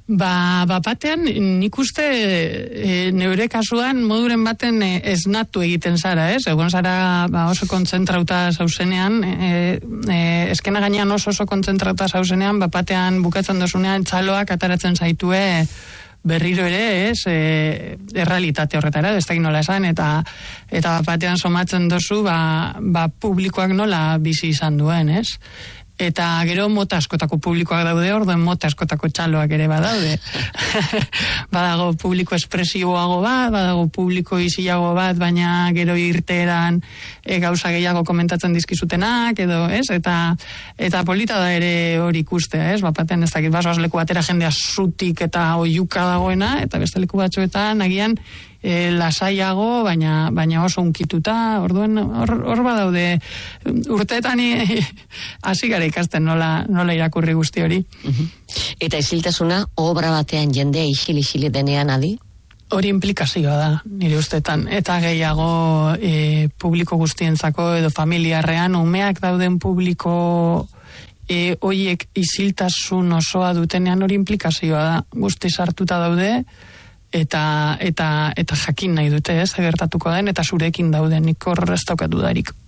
Batean, nik uste neure kasuan moduren baten esnatu egiten zara, ez? Egon zara oso kontzentrauta zauzenean, eskena gainean oso kontzentrauta zauzenean, batean bukatzen dozunean txaloak ataratzen zaitue berriro ere, ez? Errealitate horretara, ez da nola esan, eta batean somatzen dozu, publikoak nola bizi izan duen, ez? Eta gero mota askotako publikoak daude, orduen mota askotako txaloak ere badaude. Badago publiko espresiboago bat, badago publiko isiago bat, baina gero irteeran gauza gehiago komentatzen dizkizutenak, edo, ez? Eta polita da ere hori ikustea, ez? Bapaten ez dakit, basoaz leku batera jendea zutik eta oiuka dagoena, eta beste leku batzuetan agian lasaiago, baina oso unkituta, orduen hor badaude urteetan hasi gara ikasten nola irakurri guzti hori. Eta isiltasuna obra batean jendea isili denean adi? Hori implikazioa da, nire ustetan. Eta gehiago publiko guztientzako edo familiarrean umeak dauden publiko hoiek isiltasun osoa dutenean hori implikazioa da. Guzti sartuta daude eta jakin nahi dute, ez, gertatuko den, eta zurekin dauden, nik hor ez daukat dudarik.